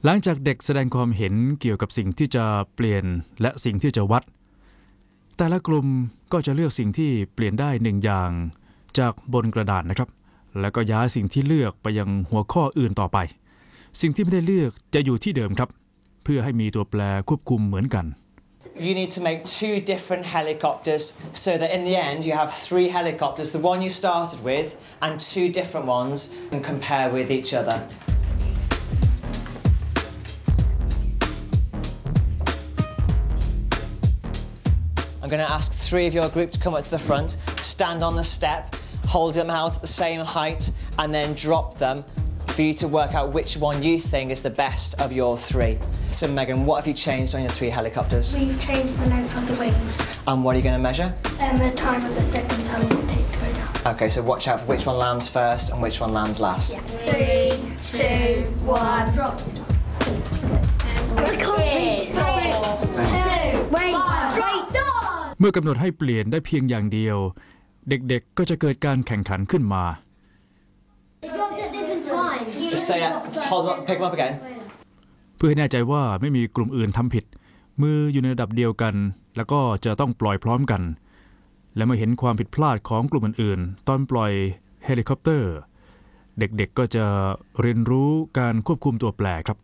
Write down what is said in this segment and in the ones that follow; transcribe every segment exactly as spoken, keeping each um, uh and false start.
หลังจากเด็กแสดงความเห็นเกี่ยวกับสิ่งที่จะเปลี่ยนและสิ่งที่จะวัดแต่ละกลุ่มก็จะเลือกสิ่งที่เปลี่ยนได้หนึ่งอย่างจากบนกระดาษนะครับแล้วก็ย้ายสิ่งที่เลือกไปยังหัวข้ออื่นต่อไปสิ่งที่ไม่ได้เลือกจะอยู่ที่เดิมครับเพื่อให้มีตัวแปรควบคุมเหมือนกัน You need to make two different helicopters so that in the end you have three helicopters, the one you started with and two different ones and compare with each other. I'm going to ask three of your group to come up to the front, stand on the step, hold them out at the same height and then drop them for you to work out which one you think is the best of your three. So Megan, what have you changed on your three helicopters? We've changed the length of the wings. And what are you going to measure? And the time of the seconds how long it takes to go down. Okay, so watch out for which one lands first and which one lands last. Yeah. Three, two, one, drop. I can't reach. Three, two, wait, wait, done. เมื่อกำหนดให้เปลี่ยนได้เพียงอย่างเดียวเด็กๆก็จะเกิดการแข่งขันขึ้นมา Say it. Hold them up. Pick them up again. เพื่อให้แน่ใจว่าไม่มีกลุ่มอื่นทำผิดมืออยู่ในระดับเดียวกันแล้วก็จะต้องปล่อยพร้อมกันและเมื่อเห็นความผิดพลาดของกลุ่มอื่นๆตอนปล่อยเฮลิคอปเตอร์เด็กๆก็จะเรียนรู้การควบคุมตัวแปรครับ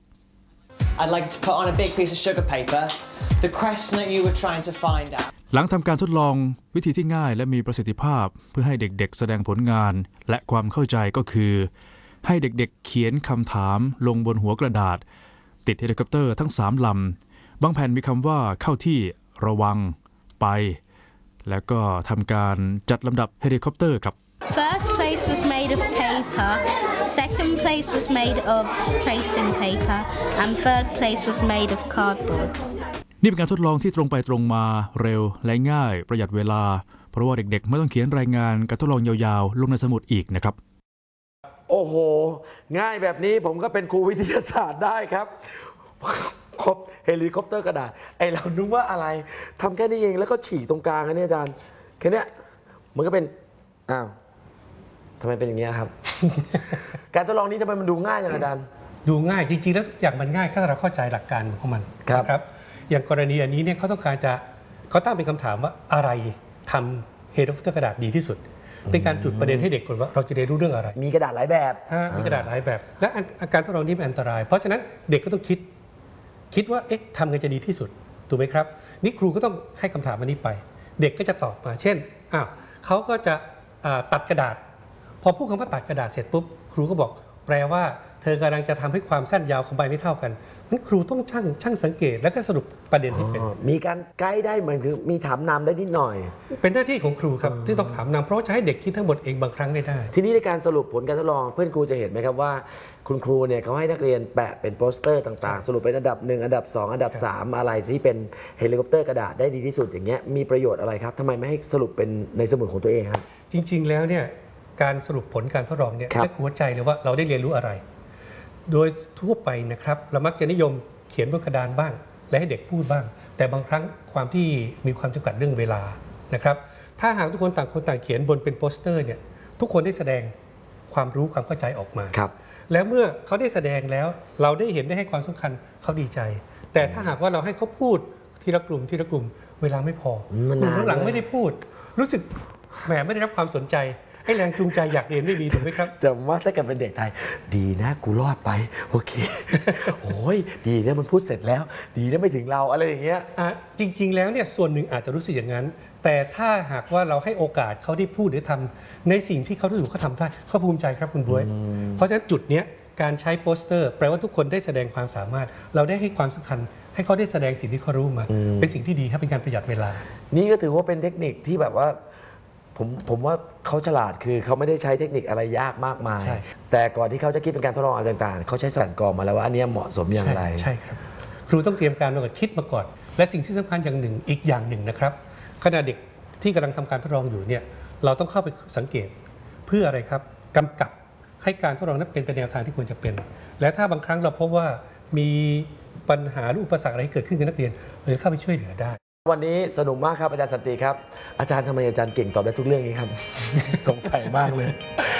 I'd like to put on a big piece of sugar paper the question that you were trying to find out. หลังทำการทดลองวิธีที่ง่ายและมีประสิทธิภาพเพื่อให้เด็กๆแสดงผลงานและความเข้าใจก็คือให้เด็กๆเขียนคำถามลงบนหัวกระดาษติดเฮลิคอปเตอร์ทั้งสามลำบางแผ่นมีคำว่าเข้าที่ระวังไปแล้วก็ทำการจัดลำดับเฮลิคอปเตอร์ครับ First place was made of paper, second place was made of tracing paper, and third place was made of cardboard. นี่เป็นการทดลองที่ตรงไปตรงมาเร็วและง่ายประหยัดเวลาเพราะว่าเด็กๆไม่ต้องเขียนรายงานการทดลองยาวๆลงในสมุดอีกนะครับโอ้โหง่ายแบบนี้ผมก็เป็นครูวิทยาศาสตร์ได้ครับครบเฮลิคอปเตอร์กระดาษไอเรานึกว่าอะไรทำแค่นี้เองแล้วก็ฉีกตรงกลางอันนี้อาจารย์แค่นี้มันก็เป็นอ้าวทำไมเป็นอย่างนี้ครับ การทดลองนี้ทำไมมันดูง่ายอย่างอาจารย์ดูง่ายจริงๆแล้วทุกอย่างมันง่ายถ้าเราเข้าใจหลักการของมันครับอย่างกรณีอันนี้เนี่ยเขาต้องการจะเขาตั้งเป็นคำถามว่าอะไรทำเฮลิคอปเตอร์กระดาษดีที่สุดเป็นการจุดประเด็นให้เด็กก่อนว่าเราจะได้รู้เรื่องอะไรมีกระดาษหลายแบบมีกระดาษหลายแบบและอาการทดลองนี้เป็นอันตรายเพราะฉะนั้นเด็กก็ต้องคิดคิดว่าเอ๊ะทำไงจะดีที่สุดถูกไหมครับนี่ครูก็ต้องให้คำถามอันนี้ไปเด็กก็จะตอบมาเช่นอ้าวเขาก็จะตัดกระดาษพอพูดคำว่าตัดกระดาษเสร็จปุ๊บครูก็บอกแปลว่าเธอกำลังจะทำให้ความสั้นยาวของใบไม่เท่ากันนั้นครูต้องช่างช่างสังเกตแล้วก็สรุปประเด็นให้เป็นมีการไกด์ได้เหมือนคือมีถามนำได้นิดหน่อยเป็นหน้าที่ของครูครับที่ต้องถามนำเพราะจะให้เด็กคิดทั้งหมดเองบางครั้งไม่ได้ทีนี้ในการสรุปผลการทดลองเพื่อนครูจะเห็นไหมครับว่าคุณครูเนี่ยเขาให้นักเรียนแปะเป็นโปสเตอร์ต่างๆสรุปเป็นอันดับหนึ่งอันดับสองอันดับสามอะไรที่เป็นเฮลิคอปเตอร์กระดาษได้ดีที่สุดอย่างเงี้ยมีประโยชน์อะไรครับทำไมไม่ให้สรุปเป็นในสมุดของตัวเองครับจริงๆแล้วเนี่ยการสรุปผลการทดลองเนี่ยและหัวใจเลยว่าเราได้เรียนรู้อะไรโดยทั่วไปนะครับเรามักจะนิยมเขียนบนกระดานบ้างและให้เด็กพูดบ้างแต่บางครั้งความที่มีความจำกัดเรื่องเวลานะครับถ้าหากทุกคนต่างคนต่างเขียนบนเป็นโปสเตอร์เนี่ยทุกคนได้แสดงความรู้ความเข้าใจออกมาแล้วเมื่อเขาได้แสดงแล้วเราได้เห็นได้ให้ความสำคัญเขาดีใจแต่ถ้าหากว่าเราให้เขาพูดทีละกลุ่มทีละกลุ่มเวลาไม่พอกลุ่มข้างหลังไม่ได้พูดรู้สึกแหมไม่ได้รับความสนใจให้แรงจูงใจอยากเรียนไม่มีถูกไหมครับแต่ว่าถ้าเกิดเป็นเด็กไทยดีนะกูรอดไปโอเคโอ้ยดีนะมันพูดเสร็จแล้วดีนะไม่ถึงเราอะไรอย่างเงี้ยจริงๆแล้วเนี่ยส่วนหนึ่งอาจจะรู้สึกอย่างนั้นแต่ถ้าหากว่าเราให้โอกาสเขาได้พูดหรือทำในสิ่งที่เขารู้สึกเขาทำได้เขาภูมิใจครับคุณบ๊วยเพราะฉะนั้นจุดเนี้ยการใช้โปสเตอร์แปลว่าทุกคนได้แสดงความสามารถเราได้ให้ความสำคัญให้เขาได้แสดงสิ่งที่เขารู้มาเป็นสิ่งที่ดีครับเป็นการประหยัดเวลานี่ก็ถือว่าเป็นเทคนิคที่แบบว่าผมผมว่าเขาฉลาดคือเขาไม่ได้ใช้เทคนิคอะไรยากมากมายแต่ก่อนที่เขาจะคิดเป็นการทดลองอะไรต่างๆเขาใช้สั่นกรองมาแล้วว่าอันนี้เหมาะสมอย่างไรใช่ครับครูต้องเตรียมการมาก่อนคิดมาก่อนและสิ่งที่สำคัญอย่างหนึ่งอีกอย่างหนึ่งนะครับขณะเด็กที่กำลังทำการทดลองอยู่เนี่ยเราต้องเข้าไปสังเกตเพื่ออะไรครับกำกับให้การทดลองนั้นเป็นไปในแนวทางที่ควรจะเป็นและถ้าบางครั้งเราพบว่ามีปัญหาหรืออุปสรรคอะไรเกิดขึ้นกับนักเรียนเราจะเข้าไปช่วยเหลือได้วันนี้สนุกมากครับอาจารย์สันติครับอาจารย์ทำไมอาจารย์เก่งตอบได้ทุกเรื่องนี้ครับ สงสัยมากเลย